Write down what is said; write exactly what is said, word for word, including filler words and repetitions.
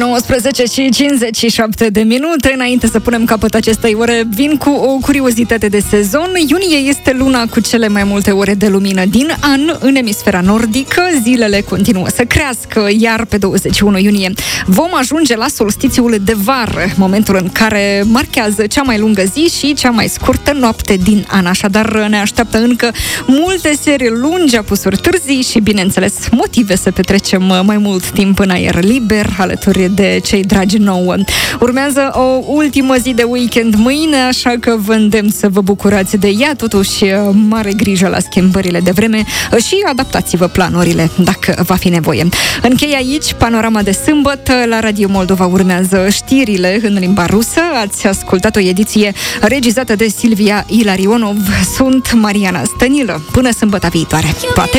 nouăsprezece și cincizeci și șapte de minute. Înainte să punem capăt acestei ore, vin cu o curiozitate de sezon. Iunie este luna cu cele mai multe ore de lumină din an în emisfera nordică. Zilele continuă să crească, iar pe douăzeci și unu iunie vom ajunge la solstițiul de vară, momentul în care marchează cea mai lungă zi și cea mai scurtă noapte din an. Așadar, ne așteaptă încă multe serii lungi, apusuri târzii și, bineînțeles, motive să petrecem mai mult timp în aer liber, alături de cei dragi nouă. Urmează o ultimă zi de weekend mâine, așa că vă îndemn să vă bucurați de ea, totuși mare grijă la schimbările de vreme și adaptați-vă planurile, dacă va fi nevoie. Închei aici panorama de sâmbătă. La Radio Moldova urmează știrile în limba rusă. Ați ascultat o ediție regizată de Silvia Ilarionov. Sunt Mariana Stănilă. Până sâmbătă viitoare. Toate